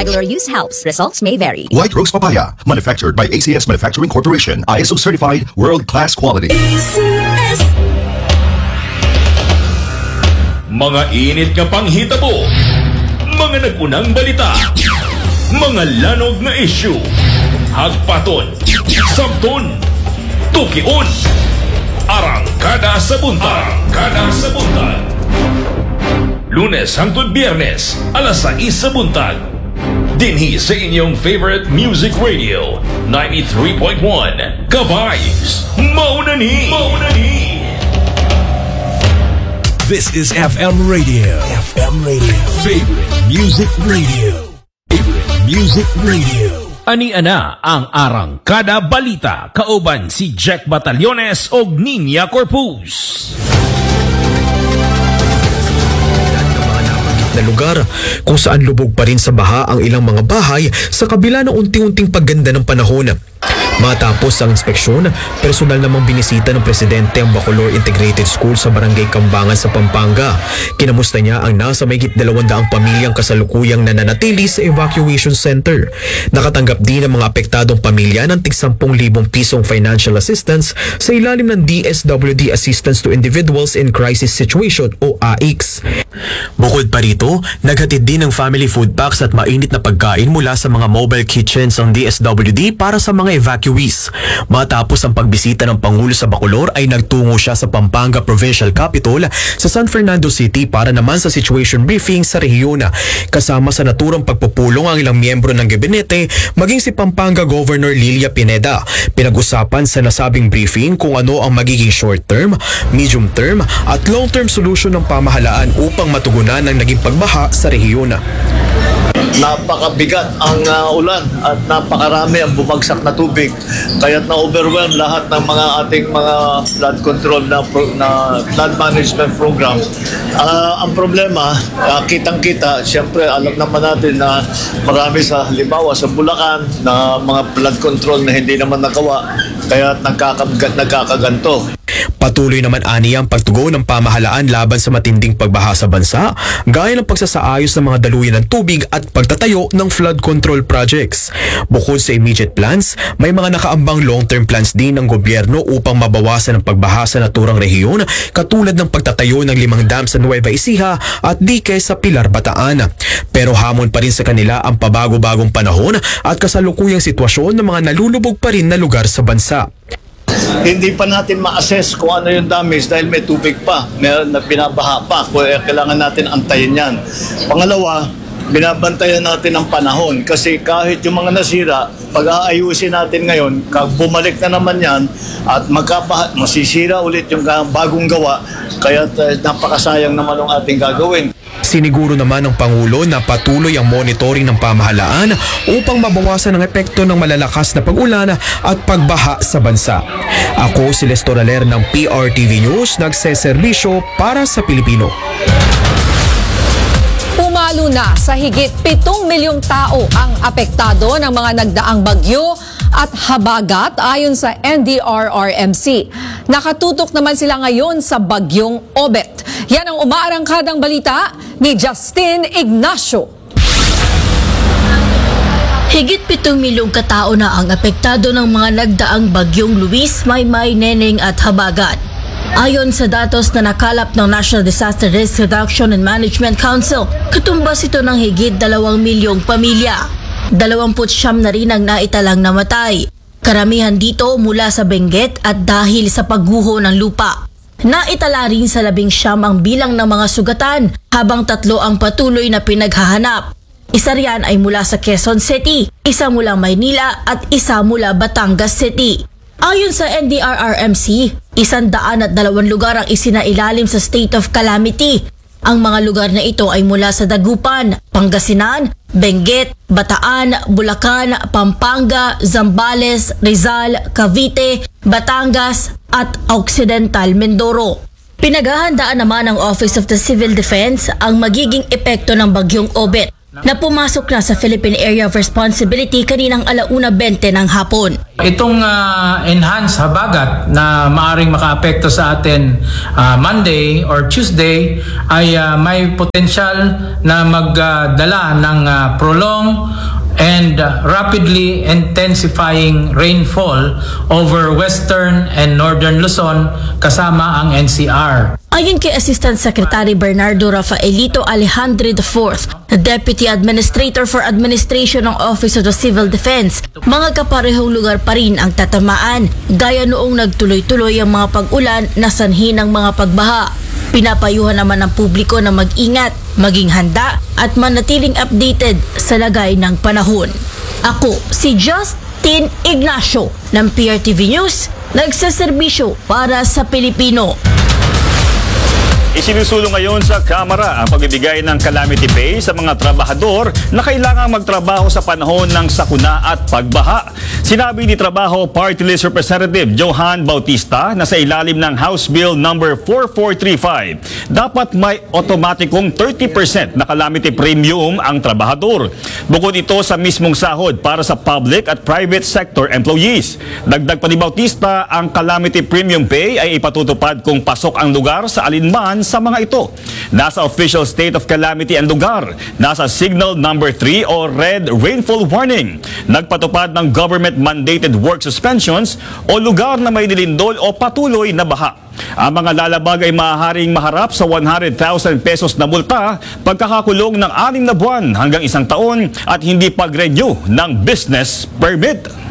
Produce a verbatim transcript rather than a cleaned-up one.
regular use helps. Results may vary. White Rose Papaya, manufactured by A C S Manufacturing Corporation, I S O certified, world-class quality. A C S. Mga init nga panghitabo, mga nagunang balita, mga lanog na issue, hagpaton, sabton, tukion, arangkada sa buntag, arangkada sa buntag. Lunes hangtod Biyernes, alas sais sa buntag. Dinhi sa inyong favorite music radio, ninety-three point one, Ka-Vibes, Maunani! Maunani! This is F M Radio. F M Radio. Favorite Music Radio. Favorite Music Radio. Ani-ana ang Arangkada Balita, kauban si Jack Batallones og Ninya Corpus. Na lugar kung saan lubog pa rin sa baha ang ilang mga bahay sa kabila ng unti-unting pagganda ng panahon. Matapos ang inspeksyon, personal namang binisita ng presidente ang Bacolor Integrated School sa Barangay Kambangan sa Pampanga. Kinamusta niya ang nasa mahigit dalawang daang pamilyang kasalukuyang nananatili sa evacuation center. Nakatanggap din ang mga apektadong pamilya ng tig sampung libong pisong financial assistance sa ilalim ng D S W D Assistance to Individuals in Crisis Situation o A I C S. Bukod pa rito, naghatid din ng family food packs at mainit na pagkain mula sa mga mobile kitchens ng D S W D para sa mga evacuees. Matapos ang pagbisita ng Pangulo sa Bacolor ay nagtungo siya sa Pampanga Provincial Capital sa San Fernando City para naman sa situation briefing sa rehiyon. Kasama sa naturang pagpupulong ang ilang miyembro ng gabinete maging si Pampanga Governor Lilia Pineda. Pinag-usapan sa nasabing briefing kung ano ang magiging short-term, medium-term at long-term solution ng pamahalaan upang matugunan ang naging pagbaha sa rehiyon. Napakabigat ang uh, ulan at napakarami ang bumagsak na tubig kaya't na-overwhelm lahat ng mga ating mga flood control na, pro, na flood management program. Uh, ang problema, uh, kitang-kita, siyempre alam naman natin na marami sa halimbawa sa Bulacan na mga flood control na hindi naman nagawa kaya't nagkakagat, nagkakaganto. Patuloy naman ani ang pagtugon ng pamahalaan laban sa matinding pagbaha sa bansa, gaya ng pagsasaayos ng mga daluyan ng tubig at pagtatayo ng flood control projects. Bukod sa immediate plans, may mga nakaambang long-term plans din ng gobyerno upang mabawasan ang pagbaha sa naturang rehiyon, katulad ng pagtatayo ng limang dam sa Nueva Ecija at dike sa Pilar, Bataan. Pero hamon pa rin sa kanila ang pabago-bagong panahon at kasalukuyang sitwasyon ng mga nalulubog pa rin na lugar sa bansa. Hindi pa natin ma-assess kung ano yung damage dahil may tubig pa, may binabaha pa. Kailangan natin antayin yan. Pangalawa, binabantayan natin ang panahon kasi kahit yung mga nasira, pag-aayusin natin ngayon, bumalik na naman yan at magkapaha, masisira ulit yung bagong gawa kaya uh, napakasayang naman ang ating gagawin. Siniguro naman ng Pangulo na patuloy ang monitoring ng pamahalaan upang mabawasan ang epekto ng malalakas na pag-ulan at pagbaha sa bansa. Ako si Lester Aler ng P R T V News, nagseserbisyo para sa Pilipino. Pumalo na sa higit pitong milyong tao ang apektado ng mga nagdaang bagyo at habagat ayon sa N D R R M C. Nakatutok naman sila ngayon sa bagyong Obet. Yan ang umaarangkadang balita ni Justin Ignacio. Higit pitong milyong katao na ang apektado ng mga nagdaang bagyong Luis, Maymay, Neneng at Habagat. Ayon sa datos na nakalap ng National Disaster Risk Reduction and Management Council, katumbas ito ng higit dalawang milyong pamilya. Dalawamput siyam na rin ang naitalang namatay. Karamihan dito mula sa Benguet at dahil sa pagguho ng lupa. Naitala rin sa labing siyam ang bilang ng mga sugatan habang tatlo ang patuloy na pinaghahanap. Isa riyan ay mula sa Quezon City, isa mula Maynila at isa mula Batangas City. Ayon sa N D R R M C, isang daan at dalawang lugar ang isinailalim sa state of calamity. Ang mga lugar na ito ay mula sa Dagupan, Pangasinan, Benguet, Bataan, Bulacan, Pampanga, Zambales, Rizal, Cavite, Batangas at Occidental Mindoro. Pinaghahandaan naman ng Office of the Civil Defense ang magiging epekto ng bagyong Obet. na pumasok na sa Philippine Area of Responsibility kaninang alauna bente ng hapon. Itong uh, enhanced habagat na maaring makaapekto sa atin uh, Monday or Tuesday ay uh, may potensyal na magdala uh, ng uh, prolonged and uh, rapidly intensifying rainfall over western and northern Luzon kasama ang N C R. Ayon kay Assistant Secretary Bernardo Rafaelito Alejandro the fourth, na Deputy Administrator for Administration ng Office of the Civil Defense, mga kaparehong lugar pa rin ang tatamaan, gaya noong nagtuloy-tuloy ang mga pag-ulan na sanhi ng mga pagbaha. Pinapayuhan naman ng publiko na mag-ingat, maging handa at manatiling updated sa lagay ng panahon. Ako si Justin Ignacio ng P R T V News, nagseserbisyo para sa Pilipino. Isinusulong ngayon sa Kamara ang pagbibigay ng calamity pay sa mga trabahador na kailangang magtrabaho sa panahon ng sakuna at pagbaha. Sinabi ni Trabaho Party List Representative Johan Bautista na sa ilalim ng House Bill number four four three five, dapat may otomatikong thirty percent na calamity premium ang trabahador. Bukod ito sa mismong sahod para sa public at private sector employees. Dagdag pa ni Bautista, ang calamity premium pay ay ipatutupad kung pasok ang lugar sa alinman sa mga ito. Nasa official state of calamity ang lugar, nasa signal number three o red rainfall warning. Nagpatupad ng government-mandated work suspensions o lugar na may nilindol o patuloy na baha. Ang mga lalabag ay maaaring maharap sa one hundred thousand pesos na multa, pagkakakulong ng anim na buwan hanggang isang taon at hindi pag-renew ng business permit.